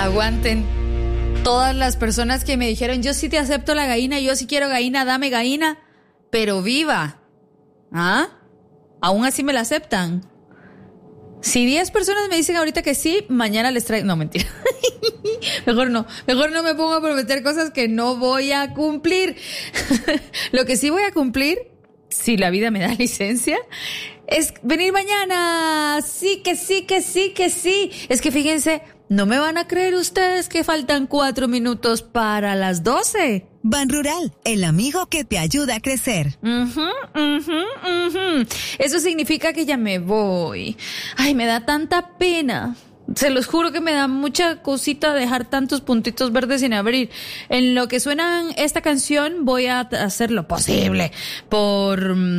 Aguanten. Todas las personas que me dijeron, yo sí te acepto la gallina, yo sí quiero gallina, dame gallina, pero viva. ¿Ah? ¿Aún así me la aceptan? Si 10 personas me dicen ahorita que sí, mañana les traigo... No, mentira. Mejor no me pongo a prometer cosas que no voy a cumplir. Lo que sí voy a cumplir, si la vida me da licencia, es venir mañana. Sí, que sí, que sí, que sí. Es que fíjense, no me van a creer ustedes que faltan 4 minutos para las 12. Ban Rural, el amigo que te ayuda a crecer. Eso significa que ya me voy. Ay, me da tanta pena. Se los juro que me da mucha cosita dejar tantos puntitos verdes sin abrir. En lo que suena esta canción voy a hacer lo posible por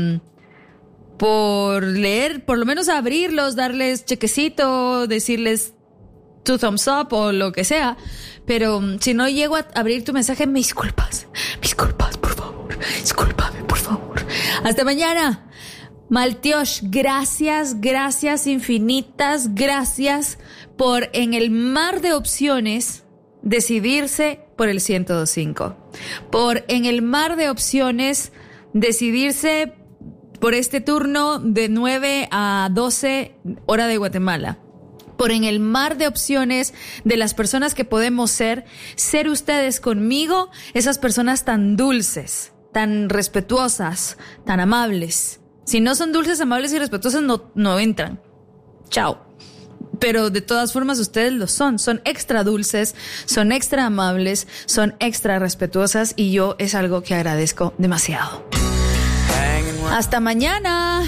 leer, por lo menos abrirlos, darles chequecito, decirles 2 thumbs up o lo que sea. Pero si no llego a abrir tu mensaje, me disculpas, por favor. Discúlpame, por favor. Hasta mañana. Maltiosh, gracias infinitas, gracias por en el mar de opciones decidirse por el 102.5. Por en el mar de opciones decidirse por este turno de 9 a 12 hora de Guatemala. Por en el mar de opciones de las personas que podemos ser ustedes conmigo, esas personas tan dulces, tan respetuosas, tan amables. Si no son dulces, amables y respetuosas, no entran. Chao. Pero de todas formas ustedes lo son extra dulces, son extra amables, son extra respetuosas y yo es algo que agradezco demasiado. Hasta mañana.